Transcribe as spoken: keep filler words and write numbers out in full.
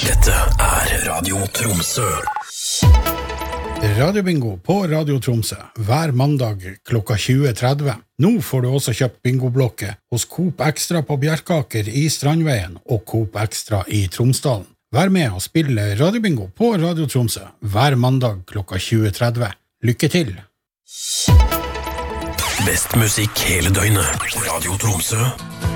Dette er Radio Tromsø. Radiobingo på Radio Tromsø hver mandag klokka tjue tretti. Nå får du også kjøpt bingoblokke hos Coop Extra på Bjerkaker i Strandveien og Coop Extra i Tromsdalen. Vær med og spille Radiobingo på Radio Tromsø hver mandag klokka tjue tretti. Lykke til! Best musikk hele døgnet. Radio Tromsø.